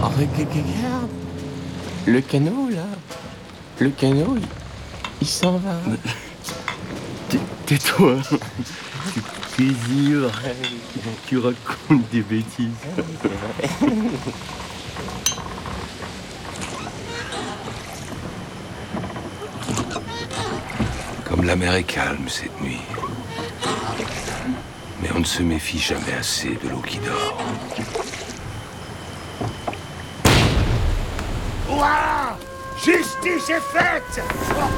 Regarde. Le canot, là. Le canot, il s'en va. Tais-toi. Tu désires. Tu racontes des bêtises. Comme la mer est calme cette nuit. Mais on ne se méfie jamais assez de l'eau qui dort. Ouah! Justice est faite!